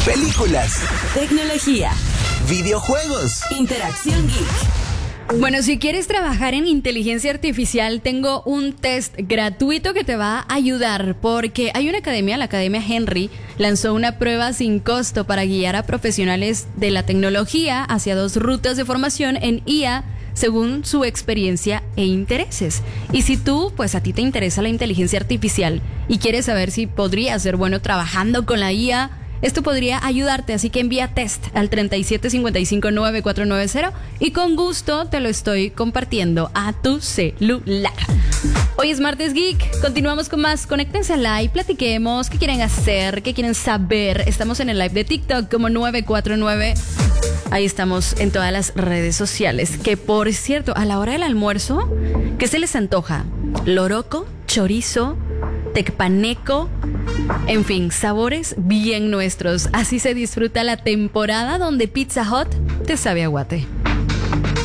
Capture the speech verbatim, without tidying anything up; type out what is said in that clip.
películas, tecnología, videojuegos, interacción geek. Bueno, si quieres trabajar en inteligencia artificial, tengo un test gratuito que te va a ayudar, porque hay una academia, la Academia Henry, lanzó una prueba sin costo para guiar a profesionales de la tecnología hacia dos rutas de formación en I A según su experiencia e intereses. Y si tú, pues a ti te interesa la inteligencia artificial y quieres saber si podrías ser bueno trabajando con la I A, esto podría ayudarte, así que envía test al treinta y siete cincuenta y cinco nueve cuatro nueve cero y con gusto te lo estoy compartiendo a tu celular. Hoy es Martes Geek, continuamos con más. Conéctense al live, platiquemos, qué quieren hacer, qué quieren saber. Estamos en el live de TikTok como nueve cuatro nueve. Ahí estamos en todas las redes sociales. Que por cierto, a la hora del almuerzo, ¿qué se les antoja? Loroco, chorizo, tecpaneco, en fin, sabores bien nuestros. Así se disfruta la temporada donde Pizza Hut te sabe a guate.